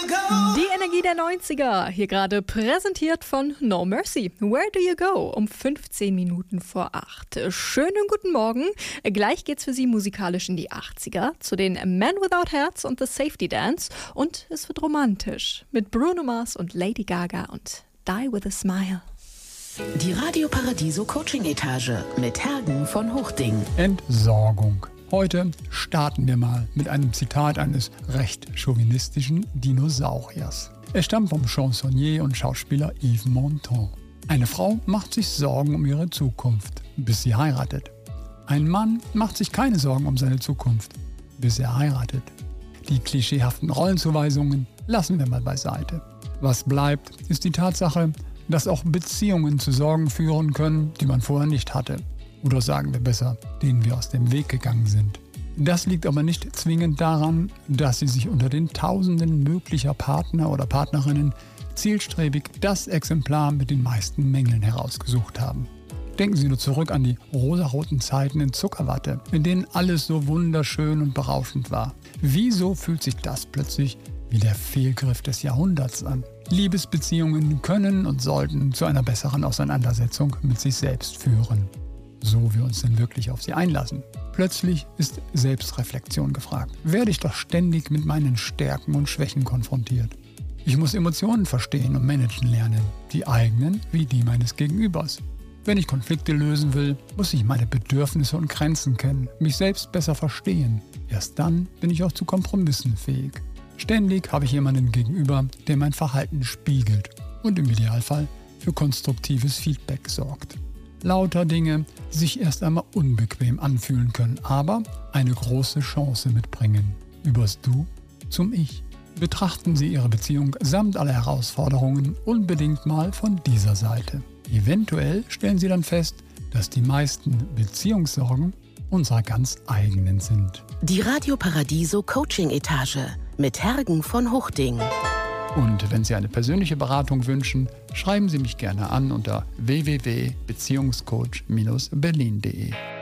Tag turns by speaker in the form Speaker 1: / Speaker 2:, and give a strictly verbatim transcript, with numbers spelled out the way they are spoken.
Speaker 1: Die Energie der neunziger, hier gerade präsentiert von No Mercy. Where do you go? Um fünfzehn Minuten vor acht. Schönen guten Morgen. Gleich geht's für Sie musikalisch in die achtziger, zu den Men Without Hats und The Safety Dance. Und es wird romantisch mit Bruno Mars und Lady Gaga und Die With A Smile.
Speaker 2: Die Radio Paradiso Coaching Etage mit Hergen von Hochding.
Speaker 3: Entsorgung. Heute starten wir mal mit einem Zitat eines recht chauvinistischen Dinosauriers. Es stammt vom Chansonnier und Schauspieler Yves Montand. Eine Frau macht sich Sorgen um ihre Zukunft, bis sie heiratet. Ein Mann macht sich keine Sorgen um seine Zukunft, bis er heiratet. Die klischeehaften Rollenzuweisungen lassen wir mal beiseite. Was bleibt, ist die Tatsache, dass auch Beziehungen zu Sorgen führen können, die man vorher nicht hatte. Oder sagen wir besser, denen wir aus dem Weg gegangen sind. Das liegt aber nicht zwingend daran, dass Sie sich unter den Tausenden möglicher Partner oder Partnerinnen zielstrebig das Exemplar mit den meisten Mängeln herausgesucht haben. Denken Sie nur zurück an die rosaroten Zeiten in Zuckerwatte, in denen alles so wunderschön und berauschend war. Wieso fühlt sich das plötzlich wie der Fehlgriff des Jahrhunderts an? Liebesbeziehungen können und sollten zu einer besseren Auseinandersetzung mit sich selbst führen. So wir uns denn wirklich auf sie einlassen. Plötzlich ist Selbstreflexion gefragt. Werde ich doch ständig mit meinen Stärken und Schwächen konfrontiert. Ich muss Emotionen verstehen und managen lernen, die eigenen wie die meines Gegenübers. Wenn ich Konflikte lösen will, muss ich meine Bedürfnisse und Grenzen kennen, mich selbst besser verstehen. Erst dann bin ich auch zu Kompromissen fähig. Ständig habe ich jemanden gegenüber, der mein Verhalten spiegelt und im Idealfall für konstruktives Feedback sorgt. Lauter Dinge, die sich erst einmal unbequem anfühlen können, aber eine große Chance mitbringen. Übers Du zum Ich. Betrachten Sie Ihre Beziehung samt aller Herausforderungen unbedingt mal von dieser Seite. Eventuell stellen Sie dann fest, dass die meisten Beziehungssorgen unsere ganz eigenen sind.
Speaker 2: Die Radio Paradiso Coaching Etage mit Hergen von Hochding.
Speaker 3: Und wenn Sie eine persönliche Beratung wünschen, schreiben Sie mich gerne an unter w w w punkt beziehungscoach Bindestrich berlin punkt de.